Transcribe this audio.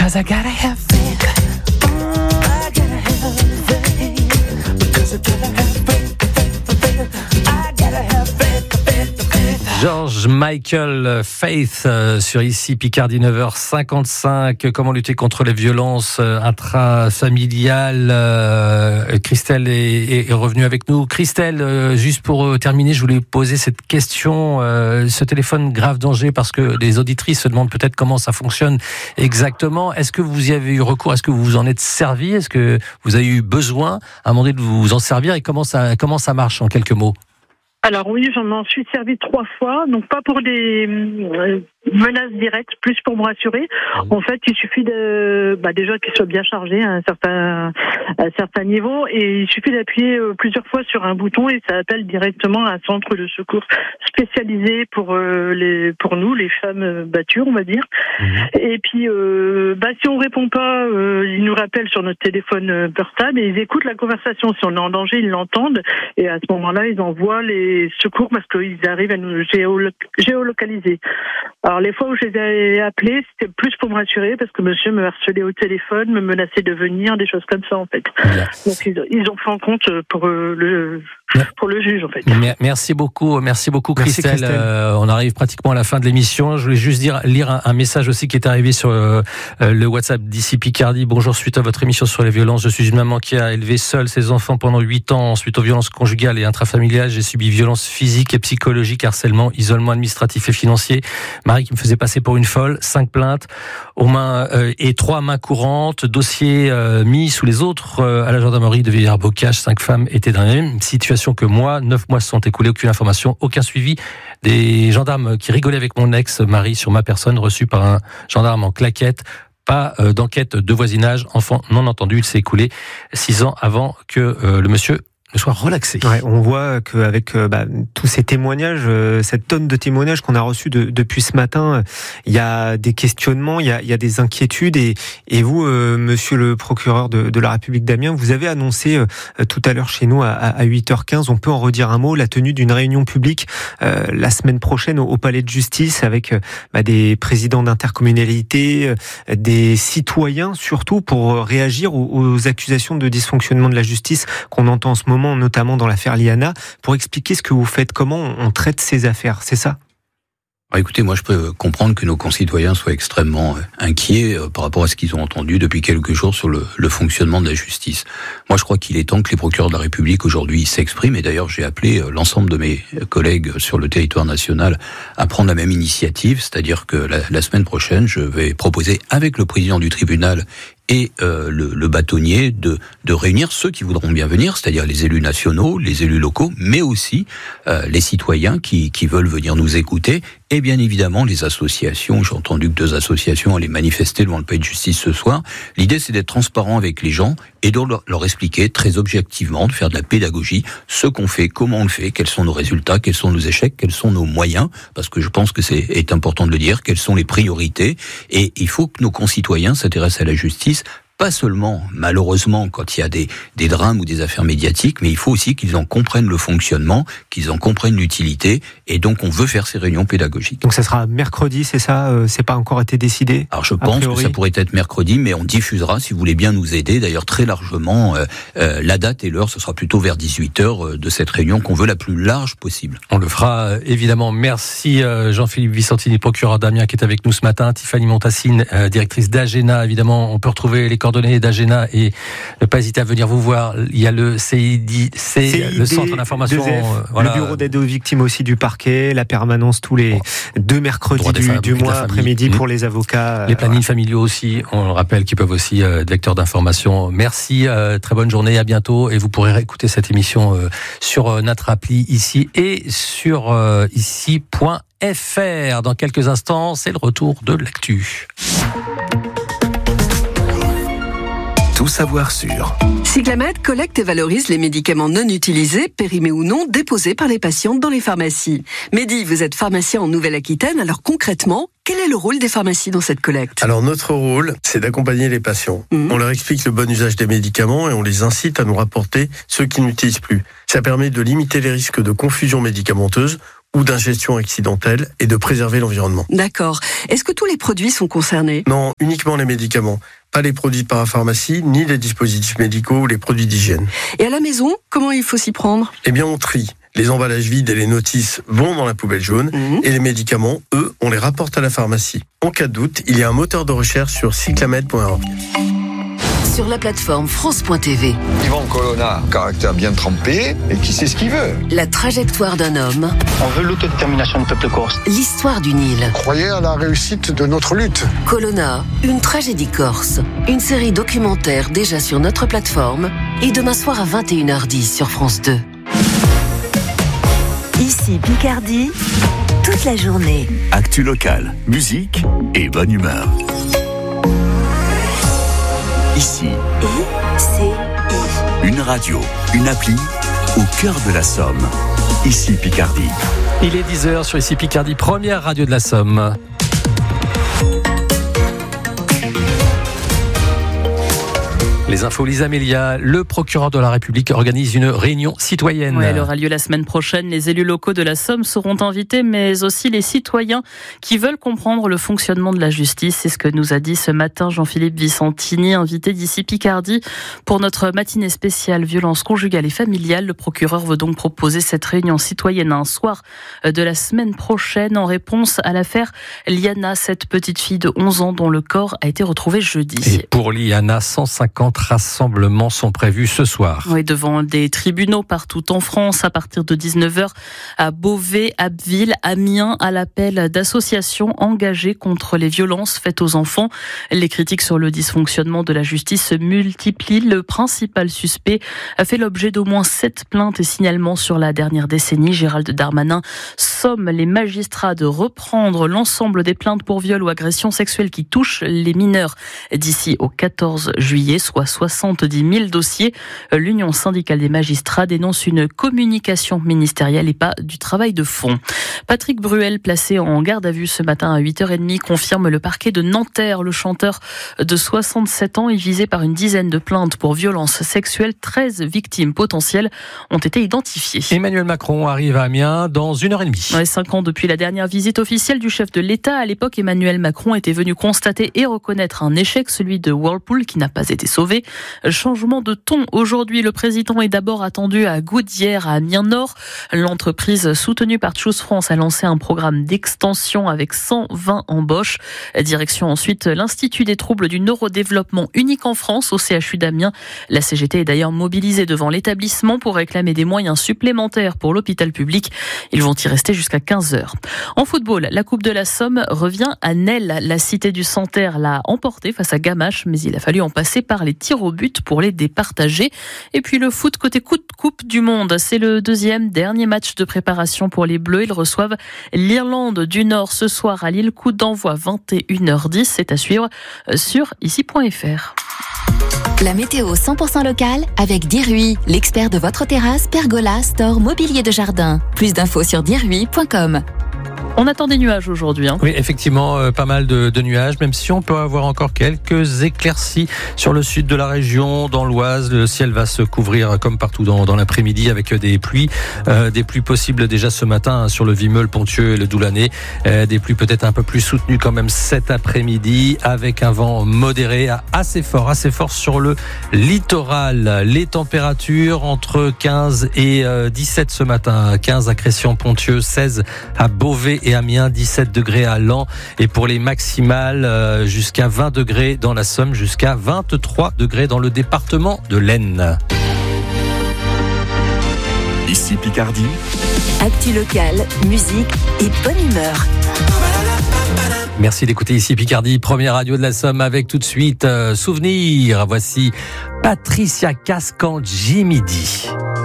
'cause I gotta have faith. I gotta have faith. Because I gotta have faith. I gotta have faith. George Michael, Faith, sur ici Picardie 9h55. Comment lutter contre les violences intrafamiliales? Christelle est revenue avec nous. Christelle, juste pour terminer, je voulais poser cette question. Ce téléphone grave danger, parce que les auditrices se demandent peut-être comment ça fonctionne exactement. Est-ce que vous y avez eu recours? Est-ce que vous vous en êtes servi? Est-ce que vous avez eu besoin à un moment donné de vous en servir? Et comment ça marche en quelques mots? Alors oui, j'en m'en suis servi 3 fois, donc pas pour des menaces directes, plus pour me rassurer. En fait, il suffit déjà qu'il soit bien chargé à un certain niveau, et il suffit d'appuyer plusieurs fois sur un bouton et ça appelle directement un centre de secours spécialisé pour nous, les femmes battues, on va dire. Et puis, si on répond pas, ils nous rappellent sur notre téléphone portable et ils écoutent la conversation. Si on est en danger, ils l'entendent, et à ce moment-là, ils envoient les secours parce qu'ils arrivent à nous géolocaliser. Alors les fois où je les ai appelés, c'était plus pour me rassurer parce que monsieur me harcelait au téléphone, me menaçait de venir, des choses comme ça en fait. Donc ils ont fait en compte pour le juge en fait. Merci beaucoup Christelle. On arrive pratiquement à la fin de l'émission. Je voulais juste lire un message aussi qui est arrivé sur le WhatsApp d'ici Picardie. Bonjour, suite à votre émission sur les violences, je suis une maman qui a élevé seule ses enfants pendant 8 ans. Suite aux violences conjugales et intrafamiliales, j'ai subi violences physiques et psychologiques, harcèlement, isolement administratif et financier. Mari qui me faisait passer pour une folle, 5 plaintes aux mains et 3 mains courantes, dossier mis sous les autres à la gendarmerie de Villers-Bocage. 5 femmes étaient dans la même situation que moi. 9 mois se sont écoulés, aucune information, aucun suivi. Des gendarmes qui rigolaient avec mon ex-mari sur ma personne, reçu par un gendarme en claquette. Pas d'enquête de voisinage, enfant non entendu. Il s'est écoulé 6 ans avant que le monsieur ne soit relaxé. Ouais, on voit qu'avec tous ces témoignages, cette tonne de témoignages qu'on a reçus depuis ce matin, il y a des questionnements, il y a des inquiétudes, et vous, monsieur le procureur de la République d'Amiens, vous avez annoncé tout à l'heure chez nous à 8h15, on peut en redire un mot, la tenue d'une réunion publique la semaine prochaine au Palais de Justice avec des présidents d'intercommunalités, des citoyens surtout, pour réagir aux accusations de dysfonctionnement de la justice qu'on entend en ce moment, notamment dans l'affaire Liana, pour expliquer ce que vous faites, comment on traite ces affaires, c'est ça ? Écoutez, moi je peux comprendre que nos concitoyens soient extrêmement inquiets par rapport à ce qu'ils ont entendu depuis quelques jours sur le fonctionnement de la justice. Moi je crois qu'il est temps que les procureurs de la République aujourd'hui s'expriment, et d'ailleurs j'ai appelé l'ensemble de mes collègues sur le territoire national à prendre la même initiative, c'est-à-dire que la semaine prochaine je vais proposer avec le président du tribunal et le bâtonnier de réunir ceux qui voudront bien venir, c'est-à-dire les élus nationaux, les élus locaux, mais aussi les citoyens qui veulent venir nous écouter, et bien évidemment les associations. J'ai entendu que 2 associations allaient manifester devant le Palais de Justice ce soir. L'idée, c'est d'être transparent avec les gens et de leur expliquer très objectivement, de faire de la pédagogie, ce qu'on fait, comment on le fait, quels sont nos résultats, quels sont nos échecs, quels sont nos moyens, parce que je pense que c'est important de le dire, quelles sont les priorités, et il faut que nos concitoyens s'intéressent à la justice, pas seulement, malheureusement, quand il y a des drames ou des affaires médiatiques, mais il faut aussi qu'ils en comprennent le fonctionnement, qu'ils en comprennent l'utilité, et donc on veut faire ces réunions pédagogiques. Donc ça sera mercredi, c'est ça ? C'est pas encore été décidé ? Alors je pense que ça pourrait être mercredi, mais on diffusera, si vous voulez bien nous aider, d'ailleurs très largement, la date et l'heure, ce sera plutôt vers 18h de cette réunion qu'on veut la plus large possible. On le fera évidemment. Merci Jean-Philippe Vicentini, procureur d'Amiens, qui est avec nous ce matin. Tiffany Montassine, directrice d'Agena. Évidemment, on peut retrouver les coordonnées d'Agena et ne pas hésiter à venir vous voir. Il y a le CID, le centre d'information, le bureau d'aide aux victimes aussi du parquet, la permanence tous les 2 mercredis du mois après-midi pour les avocats. Les plannings familiaux aussi, on le rappelle, qui peuvent aussi être vecteurs d'information. Merci, très bonne journée, à bientôt, et vous pourrez réécouter cette émission sur notre appli ici et sur ici.fr. Dans quelques instants, c'est le retour de l'actu. Tout savoir sur. Cyclamed collecte et valorise les médicaments non utilisés, périmés ou non, déposés par les patientes dans les pharmacies. Mehdi, vous êtes pharmacien en Nouvelle-Aquitaine, alors concrètement, quel est le rôle des pharmacies dans cette collecte ? Alors notre rôle, c'est d'accompagner les patients. On leur explique le bon usage des médicaments et on les incite à nous rapporter ceux qu'ils n'utilisent plus. Ça permet de limiter les risques de confusion médicamenteuse ou d'ingestion accidentelle et de préserver l'environnement. D'accord. Est-ce que tous les produits sont concernés ? Non, uniquement les médicaments. Pas les produits de parapharmacie, ni les dispositifs médicaux ou les produits d'hygiène. Et à la maison, comment il faut s'y prendre ? Eh bien, on trie. Les emballages vides et les notices vont dans la poubelle jaune et les médicaments, eux, on les rapporte à la pharmacie. En cas de doute, il y a un moteur de recherche sur cyclamed.org. Sur la plateforme France.tv. Yvan Colonna, caractère bien trempé et qui sait ce qu'il veut. La trajectoire d'un homme. On veut l'autodétermination du peuple corse. L'histoire du Nil. Croyez à la réussite de notre lutte. Colonna, une tragédie corse. Une série documentaire déjà sur notre plateforme et demain soir à 21h10 sur France 2. Ici Picardie, toute la journée. Actu locale, musique et bonne humeur. Ici, une radio, une appli au cœur de la Somme. Ici Picardie. Il est 10h sur Ici Picardie, première radio de la Somme. Les infos, Lisa Mélia, le procureur de la République organise une réunion citoyenne. Oui, elle aura lieu la semaine prochaine. Les élus locaux de la Somme seront invités, mais aussi les citoyens qui veulent comprendre le fonctionnement de la justice. C'est ce que nous a dit ce matin Jean-Philippe Vicentini, invité d'Ici Picardie. Pour notre matinée spéciale violence conjugale et familiale, le procureur veut donc proposer cette réunion citoyenne un soir de la semaine prochaine en réponse à l'affaire Liana, cette petite fille de 11 ans dont le corps a été retrouvé jeudi. Et pour Liana, 150 rassemblements sont prévus ce soir. Oui, devant des tribunaux partout en France, à partir de 19h à Beauvais, Abbeville, Amiens, à l'appel d'associations engagées contre les violences faites aux enfants. Les critiques sur le dysfonctionnement de la justice se multiplient. Le principal suspect a fait l'objet d'au moins 7 plaintes et signalements sur la dernière décennie. Gérald Darmanin somme les magistrats de reprendre l'ensemble des plaintes pour viol ou agression sexuelle qui touchent les mineurs d'ici au 14 juillet, soit 70 000 dossiers. L'Union syndicale des magistrats dénonce une communication ministérielle et pas du travail de fond. Patrick Bruel, placé en garde à vue ce matin à 8h30, confirme le parquet de Nanterre. Le chanteur de 67 ans est visé par une dizaine de plaintes pour violences sexuelles. 13 victimes potentielles ont été identifiées. Emmanuel Macron arrive à Amiens dans 1h30. Ouais, 5 ans depuis la dernière visite officielle du chef de l'État. À l'époque, Emmanuel Macron était venu constater et reconnaître un échec, celui de Whirlpool, qui n'a pas été sauvé. Changement de ton. Aujourd'hui, le président est d'abord attendu à Goudière, à Amiens-Nord. L'entreprise soutenue par Choose France a lancé un programme d'extension avec 120 embauches. Direction ensuite l'Institut des troubles du neurodéveloppement unique en France, au CHU d'Amiens. La CGT est d'ailleurs mobilisée devant l'établissement pour réclamer des moyens supplémentaires pour l'hôpital public. Ils vont y rester jusqu'à 15h. En football, la Coupe de la Somme revient à Nesle. La Cité du Santerre l'a emporté face à Gamache, mais il a fallu en passer par les tirs au but pour les départager. Et puis le foot côté Coupe du Monde, c'est le dernier match de préparation pour les Bleus. Ils reçoivent l'Irlande du Nord ce soir à Lille. Coup d'envoi 21h10. C'est à suivre sur ici.fr. La météo 100% locale avec Dirui, l'expert de votre terrasse, pergola, store, mobilier de jardin. Plus d'infos sur dirui.com. On attend des nuages aujourd'hui. Oui, effectivement, pas mal de nuages, même si on peut avoir encore quelques éclaircies sur le sud de la région, dans l'Oise. Le ciel va se couvrir comme partout dans l'après-midi avec des pluies possibles déjà ce matin sur le Vimeu, le Ponthieu et le Doulanais. Des pluies peut-être un peu plus soutenues quand même cet après-midi avec un vent modéré assez fort sur le littoral. Les températures entre 15 et 17 ce matin. 15 à Crécy-en-Ponthieu, 16 à Beauvais et Amiens, 17 degrés à Laon, et pour les maximales jusqu'à 20 degrés dans la Somme, jusqu'à 23 degrés dans le département de l'Aisne. Ici Picardie. Actu locale, musique et bonne humeur. Merci d'écouter Ici Picardie, première radio de la Somme, avec tout de suite Souvenir. Voici Patricia Cascangimidi.